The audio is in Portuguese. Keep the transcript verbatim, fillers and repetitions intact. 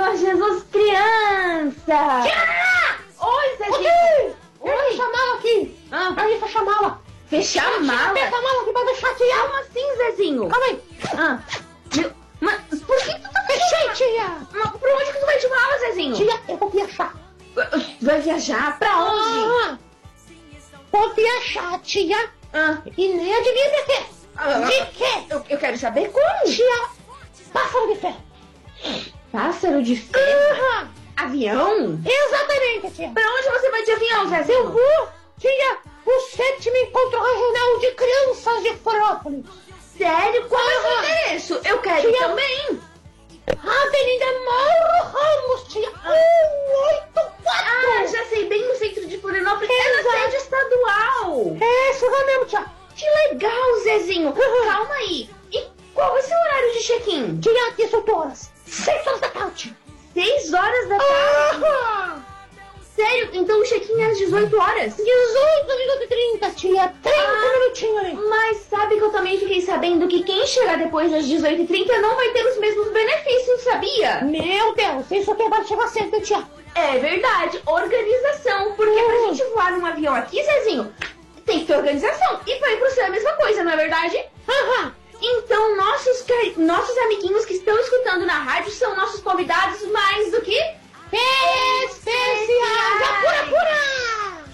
Senhor Jesus criança! Tia! Oi, Zezinho! Oi! Oi! Eu fechar a mala aqui! Ah. Pra mim fechar a mala! Fechar a mala? Fecha a mala aqui pra deixar, tia! Como assim, Zezinho? Calma aí! Ah, meu- mas por que tu tá Fechei, fechando? tia! Mas pra onde que tu vai de mala, Zezinho? Tia, eu vou viajar! Vai viajar? Pra onde? Ah, vou viajar, tia! Ah, E nem adivinha de quê? ah, De quê? eu, eu quero saber como. Tia! Pássaro de ferro! Pássaro de ferro? Aham! Avião? Exatamente, tia! Pra onde você vai de avião, Zezinho? Eu vou, tia, o sétimo encontro regional de crianças de Floriópolis! Sério? Qual é o seu Aham. endereço? Eu quero ir Tia. também. Avenida Mauro Ramos, tia! um oito quatro! Ah, já sei, bem no centro de Florianópolis. É na Exato. sede estadual. É isso lá mesmo, tia! Que legal, Zezinho. Aham. Calma aí. E qual vai ser o horário de check-in? Tia, dezoito horas! seis horas da tarde! Seis horas da tarde? Aham! Sério? Então o check-in é às dezoito horas? dezoito minutos e trinta, tia! trinta Ah. minutinhos ali! Mas sabe que eu também fiquei sabendo que quem chegar depois das dezoito e trinta não vai ter os mesmos benefícios, sabia? Meu Deus, isso aqui vai chegar cedo, tia! É verdade, organização. Porque pra Hum. gente voar num avião aqui, Zezinho, tem que ter organização. E pra ir pro céu é a mesma coisa, não é verdade? Aham! Então, nossos, cari- nossos amiguinhos que estão escutando na rádio são nossos convidados mais do que Especiais! Apura, apura!